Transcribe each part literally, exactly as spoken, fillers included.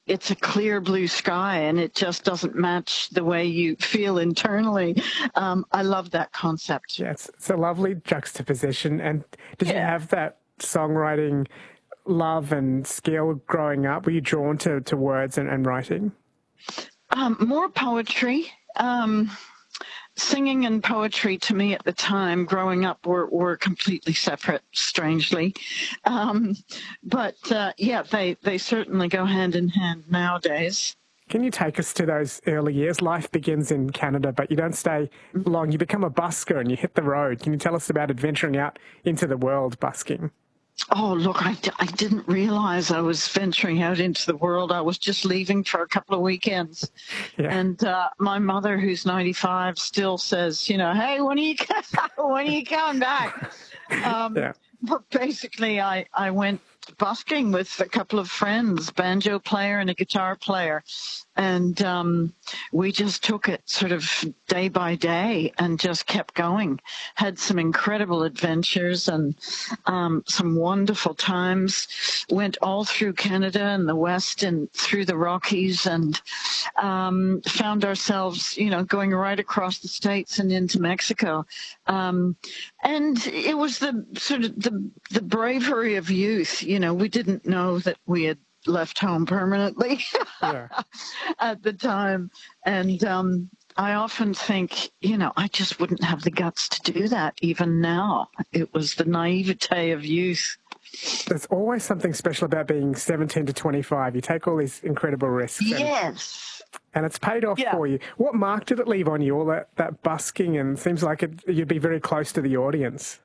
it's a clear blue sky and it just doesn't match the way you feel internally. Um, I love that concept. Yeah, it's, it's a lovely juxtaposition. And did Yeah. you have that songwriting love and skill growing up? Were you drawn to, to words and, and writing? Um, more poetry. Um, singing and poetry to me at the time, growing up, were, were completely separate, strangely. Um, but uh, yeah, they, they certainly go hand in hand nowadays. Can you take us to those early years? Life begins in Canada, but you don't stay long. You become a busker and you hit the road. Can you tell us about adventuring out into the world busking? Oh, look, I, I didn't realize I was venturing out into the world. I was just leaving for a couple of weekends. Yeah. And uh, my mother, who's ninety-five, still says, you know, hey, when are you, when are you coming back? Um, yeah. But basically, I, I went busking with a couple of friends, banjo player and a guitar player. And um, we just took it sort of day by day and just kept going. Had some incredible adventures and um, some wonderful times. Went all through Canada and the West and through the Rockies, and um, found ourselves, you know, going right across the States and into Mexico. Um, and it was the sort of the, the bravery of youth. You know, we didn't know that we had left home permanently yeah. at the time. And um, I often think, you know, I just wouldn't have the guts to do that even now. It was the naivete of youth. There's always something special about being seventeen to twenty-five. You take all these incredible risks. And, yes. And it's paid off yeah. for you. What mark did it leave on you, all that, that busking? And it seems like it, you'd be very close to the audience.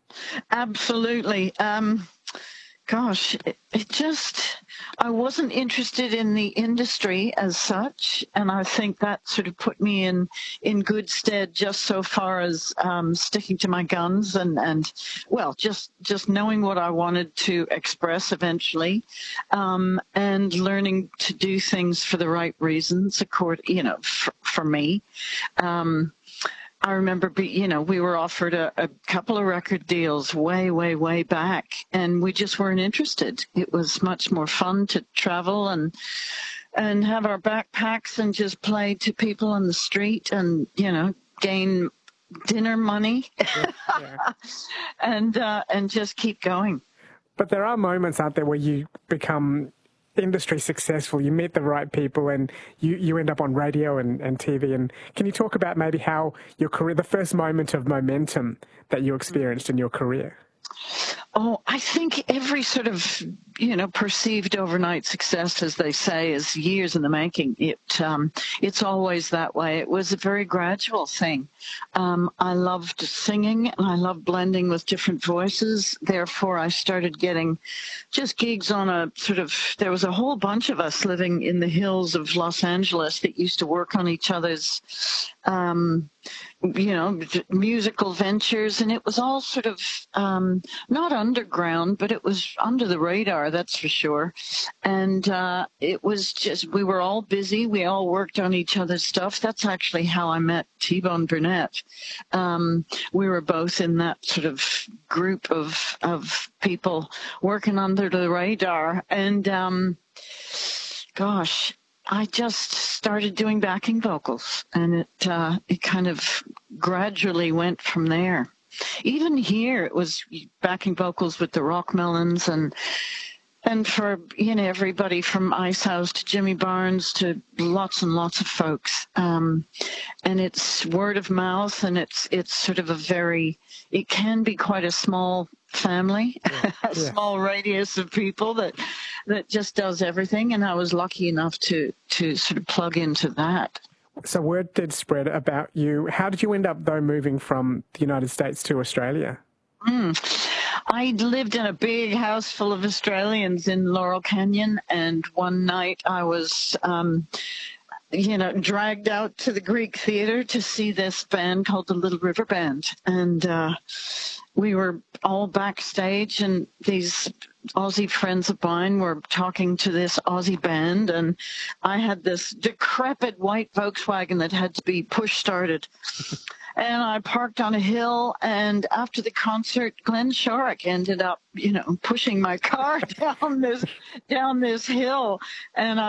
Absolutely. Um, Gosh, it, it just, I wasn't interested in the industry as such, and I think that sort of put me in, in good stead just so far as um, sticking to my guns and, and well, just, just knowing what I wanted to express eventually, um, and learning to do things for the right reasons, accord, you know, for, for me. Um, I remember, be, you know, we were offered a, a couple of record deals way, way, way back, and we just weren't interested. It was much more fun to travel and and have our backpacks and just play to people on the street and, you know, gain dinner money yeah, yeah. and uh, and just keep going. But there are moments, aren't there, where you become industry successful, you meet the right people, and you, you end up on radio and, and T V. And can you talk about maybe how your career, the first moment of momentum that you experienced in your career? Oh, I think every sort of, you know, perceived overnight success, as they say, is years in the making. It, um, it's always that way. It was a very gradual thing. Um, I loved singing and I loved blending with different voices. Therefore, I started getting just gigs on a sort of, there was a whole bunch of us living in the hills of Los Angeles that used to work on each other's, um, you know, musical ventures, and it was all sort of um, not underground, but it was under the radar, that's for sure. And uh, it was just, we were all busy. We all worked on each other's stuff. That's actually how I met T-Bone Burnett. Um, we were both in that sort of group of of people working under the radar. And um, gosh, I just started doing backing vocals, and it uh, it kind of gradually went from there. Even here, it was backing vocals with the Rockmelons, and and for, you know, everybody from Icehouse to Jimmy Barnes to lots and lots of folks. Um, and it's word of mouth, and it's it's sort of a very, it can be quite a small family, yeah. a yeah. small radius of people that that just does everything. And I was lucky enough to to sort of plug into that. So word did spread about you. How did you end up, though, moving from the United States to Australia? Mm. I lived in a big house full of Australians in Laurel Canyon, and one night I was, um, you know, dragged out to the Greek Theatre to see this band called the Little River Band. And uh, we were all backstage, and these Aussie friends of mine were talking to this Aussie band, and I had this decrepit white Volkswagen that had to be push-started. And I parked on a hill, and after the concert, Glenn Shorrock ended up, you know, pushing my car down this down this hill, and I